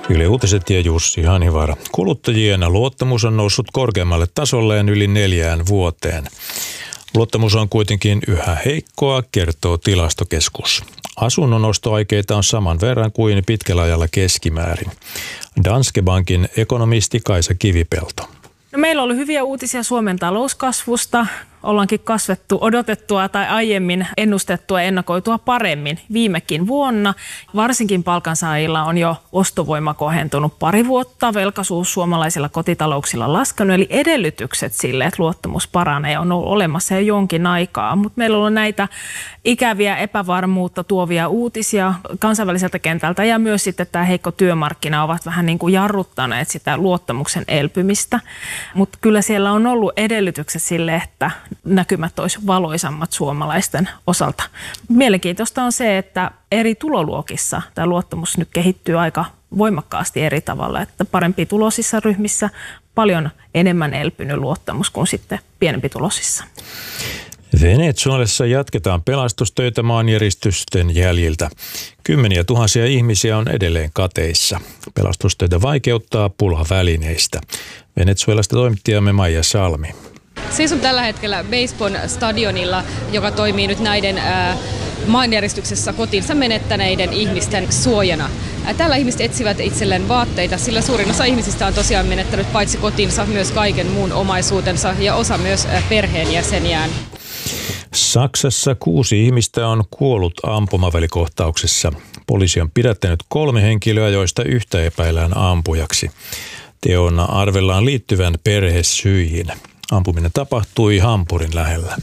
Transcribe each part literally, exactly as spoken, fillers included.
Yle Uutiset ja Jussi Hanivaara. Kuluttajien luottamus on noussut korkeammalle tasolleen yli neljään vuoteen. Luottamus on kuitenkin yhä heikkoa, kertoo Tilastokeskus. Asunnon ostoaikeita on saman verran kuin pitkällä ajalla keskimäärin. Danske Bankin ekonomisti Kaisa Kivipelto. No, meillä on ollut hyviä uutisia Suomen talouskasvusta. Ollaankin kasvettu odotettua tai aiemmin ennustettua ja ennakoitua paremmin viimekin vuonna. Varsinkin palkansaajilla on jo ostovoima kohentunut pari vuotta. Velkaisuus suomalaisilla kotitalouksilla laskenut, eli edellytykset sille, että luottamus paranee, on ollut olemassa jo jonkin aikaa. Mutta meillä on ollut näitä ikäviä epävarmuutta tuovia uutisia kansainväliseltä kentältä ja myös sitten tämä heikko työmarkkina ovat vähän niin kuin jarruttaneet sitä luottamuksen elpymistä. Mutta kyllä siellä on ollut edellytykset sille, että näkymät olisi valoisammat suomalaisten osalta. Mielenkiintoista on se, että eri tuloluokissa tämä luottamus nyt kehittyy aika voimakkaasti eri tavalla, että parempi tulosissa ryhmissä paljon enemmän elpynyt luottamus kuin sitten pienempi tulosissa. Venezuelassa jatketaan pelastustöitä maanjäristysten jäljiltä. Kymmeniä tuhansia ihmisiä on edelleen kateissa. Pelastustöitä vaikeuttaa pula välineistä. Venezuelasta toimittajamme Maija Salmi. Seison tällä hetkellä Basebon stadionilla, joka toimii nyt näiden ää, maanjäristyksessä kotinsa menettäneiden ihmisten suojana. Ää, tällä ihmiset etsivät itselleen vaatteita, sillä suurin osa ihmisistä on tosiaan menettänyt paitsi kotinsa myös kaiken muun omaisuutensa ja osa myös ää, perheenjäseniään. Saksassa kuusi ihmistä on kuollut ampumavälikohtauksessa. Poliisi on pidättänyt kolme henkilöä, joista yhtä epäillään ampujaksi. Teon arvellaan liittyvän perhesyihin. Ampuminen tapahtui Hampurin lähellä.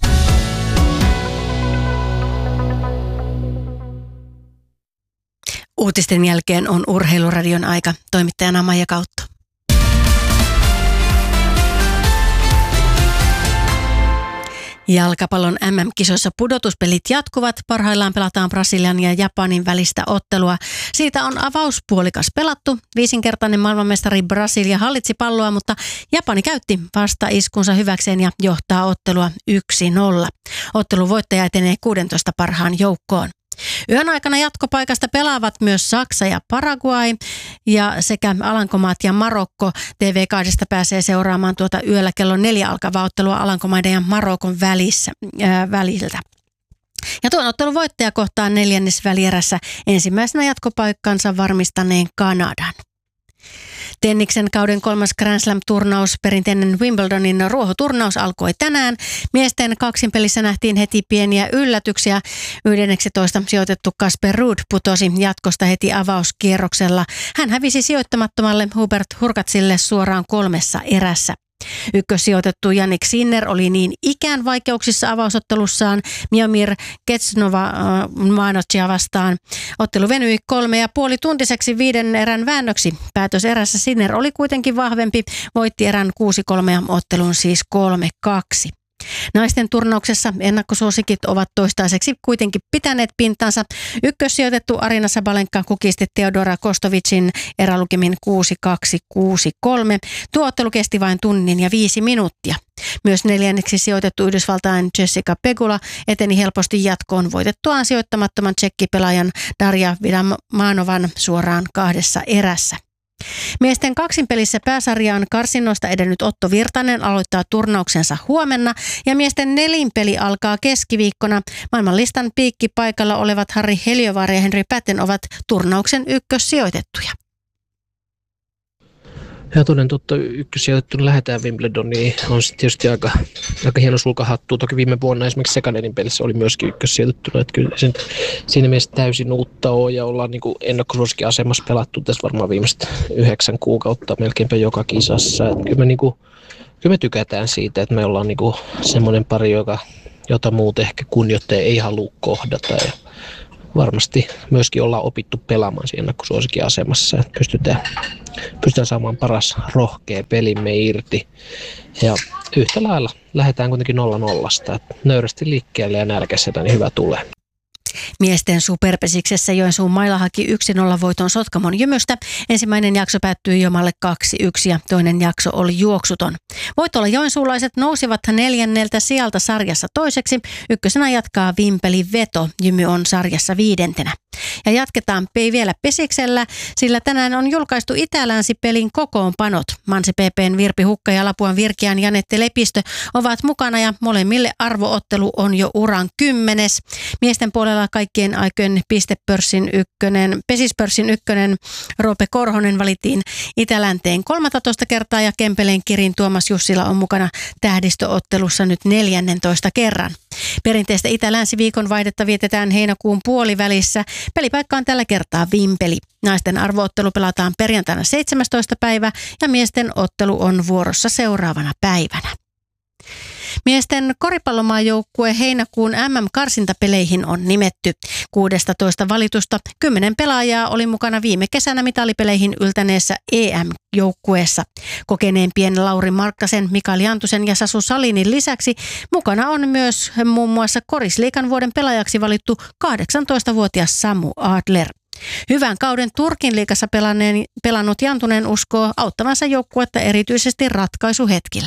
Uutisten jälkeen on Urheiluradion aika. Toimittajana Maija Kautto. Jalkapallon M M-kisoissa pudotuspelit jatkuvat. Parhaillaan pelataan Brasilian ja Japanin välistä ottelua. Siitä on avauspuolikas pelattu. Viisinkertainen maailmanmestari Brasilia hallitsi palloa, mutta Japani käytti vastaiskunsa hyväkseen ja johtaa ottelua yksi nolla. Ottelun voittaja etenee kuusitoista parhaan joukkoon. Yön aikana jatkopaikasta pelaavat myös Saksa ja Paraguay ja sekä Alankomaat ja Marokko. T V kaksi pääsee seuraamaan tuota yöllä kello neljä alkavaa ottelua Alankomaiden ja Marokon välissä, ää, väliltä. Ja tuon ottelun voittaja kohtaa neljännesvälierässä ensimmäisenä jatkopaikkansa varmistaneen Kanadan. Tenniksen kauden kolmas Grand Slam-turnaus, perinteinen Wimbledonin ruohoturnaus alkoi tänään. Miesten kaksinpelissä nähtiin heti pieniä yllätyksiä. yksitoista sijoitettu Casper Ruud putosi jatkosta heti avauskierroksella. Hän hävisi sijoittamattomalle Hubert Hurkatsille suoraan kolmessa erässä. Ykkössijoitettu Jannik Sinner oli niin ikään vaikeuksissa avausottelussaan Miomir Kecnova vastaan. Ottelu venyi kolme ja puoli tuntiseksi viiden erän väännöksi. Päätöserässä Sinner oli kuitenkin vahvempi, voitti erän kuusi kolme ja ottelun siis kolme kaksi. Naisten turnauksessa ennakkosuosikit ovat toistaiseksi kuitenkin pitäneet pintansa. Ykkössijoitettu Arina Sabalenka kukisti Teodora Kostovicin erälukemin kuusi kaksi kuusi kolme. Tuo ottelu kesti vain tunnin ja viisi minuuttia. Myös neljänneksi sijoitettu Yhdysvaltain Jessica Pegula eteni helposti jatkoon voitettuaan sijoittamattoman tsekkipelaajan Darja Vidamanovan suoraan kahdessa erässä. Miesten kaksinpelissä pääsarjaan karsinnoista edennyt Otto Virtanen aloittaa turnauksensa huomenna ja miesten nelinpeli alkaa keskiviikkona. Maailmanlistan piikkipaikalla olevat Harri Heliövaara ja Henry Patten ovat turnauksen ykkössijoitettuja. Ja toden totta ykkössijoitettuna lähdetään Wimbledoniin. On sitten tietysti aika, aika hieno sulkahattu. Toki viime vuonna esimerkiksi Sekanerin pelissä oli myöskin ykkössijoitettuna. Että kyllä sen, siinä mielessä täysin uutta on ja ollaan niin ennakkosuosikkiasemassa pelattu tässä varmaan viimeiset yhdeksän kuukautta melkeinpä joka kisassa. Että kyllä, me, niin kuin, kyllä me tykätään siitä, että me ollaan niin kuin semmoinen pari, joka, jota muut ehkä kunnioittaja ei halua kohdata. Ja varmasti myöskin ollaan opittu pelaamaan siinä ennakkosuosikin asemassa, että pystytään, pystytään saamaan paras rohkea pelimme irti. Ja yhtä lailla lähdetään kuitenkin nolla nollasta, että nöyrästi liikkeelle ja nälkäisenä niin hyvä tulee. Miesten superpesiksessä Joensuun Maila haki yksi nolla voiton Sotkamon Jymystä. Ensimmäinen jakso päättyi Jomalle kaksi yksi ja toinen jakso oli juoksuton. Voitolla joensuulaiset nousivat neljänneltä sijalta sarjassa toiseksi. Ykkösenä jatkaa Vimpeli Veto. Jymy on sarjassa viidentenä. Ja jatketaan vielä Pesiksellä, sillä tänään on julkaistu Itä-Länsi-pelin kokoonpanot. Mansi P P:n Virpi Hukka ja Lapuan Virkian Janette Lepistö ovat mukana ja molemmille arvoottelu on jo uran kymmenes. Miesten puolella kaikkien aikojen pistepörssin ykkönen, pesispörssin ykkönen Roope Korhonen valittiin Itä-Länteen kolmetoista kertaa ja Kempeleen Kirin Tuomas Jussila on mukana tähdistöottelussa nyt neljännentoista kerran. Perinteistä Itä-Länsi-viikon vaihdetta vietetään heinäkuun puolivälissä. Pelipaikka on tällä kertaa Vimpeli. Naisten arvoottelu pelataan perjantaina seitsemästoista päivä ja miesten ottelu on vuorossa seuraavana päivänä. Miesten koripallomaajoukkue heinäkuun M M-karsintapeleihin on nimetty. kuusitoista valitusta kymmenen pelaajaa oli mukana viime kesänä mitalipeleihin yltäneessä E M-joukkueessa. Kokeneempien Lauri Markkasen, Mikael Jantusen ja Sasu Salinin lisäksi mukana on myös muun muassa Korisliigan vuoden pelaajaksi valittu kahdeksantoistavuotias Samu Adler. Hyvän kauden Turkin liigassa pelannut Jantunen uskoo auttavansa joukkuetta erityisesti ratkaisuhetkillä.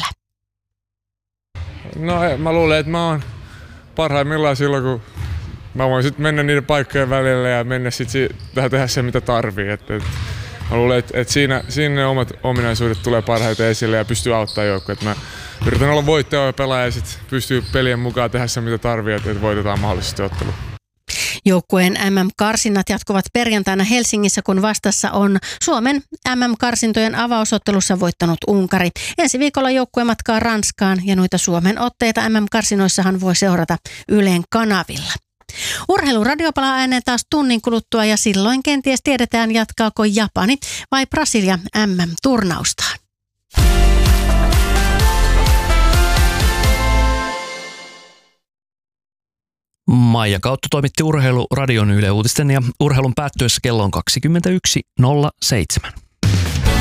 No mä luulen, että mä oon parhaimmillaan silloin, kun mä voin sitten mennä niiden paikkojen välillä ja mennä sitten tähän tehdä se, mitä tarvii. Et, et, mä luulen, että et siinä, siinä ne omat ominaisuudet tulee parhaiten esille ja pystyy auttamaan joukkoa. Mä yritän olla voittava pelaaja ja sitten pystyy pelien mukaan tehdä se, mitä tarvii, että et voitetaan mahdollisesti ottelu. Joukkueen M M-karsinnat jatkuvat perjantaina Helsingissä, kun vastassa on Suomen M M-karsintojen avausottelussa voittanut Unkari. Ensi viikolla joukkue matkaa Ranskaan ja noita Suomen otteita M M-karsinoissahan voi seurata Ylen kanavilla. Urheiluradio palaa ääneen taas tunnin kuluttua ja silloin kenties tiedetään, jatkaako Japani vai Brasilia M M-turnaustaan. Maija Kautto toimitti Urheiluradion Yle Uutisten ja urheilun päättyessä kello on kaksikymmentäyksi nolla seitsemän.